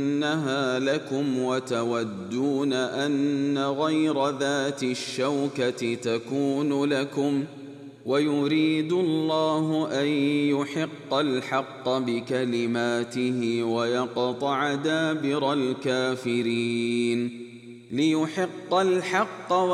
إنها لكم وتودون أن غير ذات الشوكة تكون لكم ويريد الله أن يحق الحق بكلماته ويقطع دابر الكافرين ليحق الحق